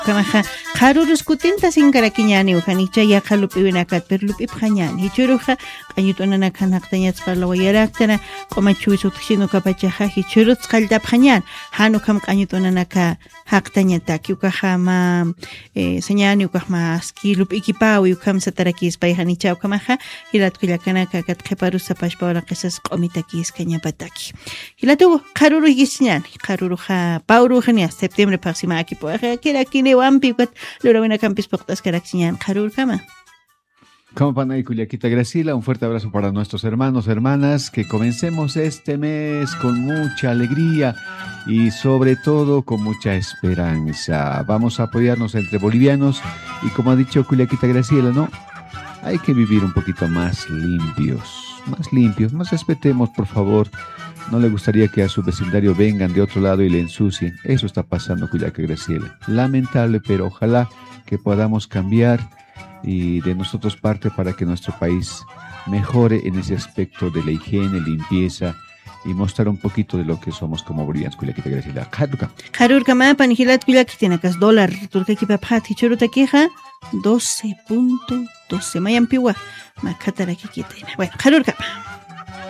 kamaja qarurus kutinta sinkarakiñani uhanicha yaqa lupiwinakat per lupiphañani hichuruqa q'añutunana kanaqtañas parlawayaraktana q'umachuy sutqsinu kapachaqa hichurus qalltaphañan hanu kam q'añutunanaka haqtañataki ukaqa ma señani ukaq maski lup'ikipawi ukam satarakispa hanicha ukamaja hilatkullakanaka kat qhiparusa pashpawra qisas q'umitakis kañapataki hilatu qaruru gisñani qaruruqa pawruqani septiembre próxima aquí pueja kirakini wampi ukat lurawina campis poctas karaksiñan qarurkama. Como Panay Culiaquita Graciela, un fuerte abrazo para nuestros hermanos, hermanas, que comencemos este mes con mucha alegría y sobre todo con mucha esperanza. Vamos a apoyarnos entre bolivianos y como ha dicho Culiaquita Graciela, ¿no? Hay que vivir un poquito más limpios, nos respetemos, por favor. No le gustaría que a su vecindario vengan de otro lado y le ensucien. Eso está pasando, Culiaquita Graciela. Lamentable, pero ojalá que podamos cambiar y de nosotros parte para que nuestro país mejore en ese aspecto de la higiene, limpieza y mostrar un poquito de lo que somos como bolivianos. Culiaquita Graciela. Qarurka mapan hilat kuliakitinakas dólar turkaykipa phati churutakiqa 12.12 mayampiwa makatarakikitena. Bueno, qarurka.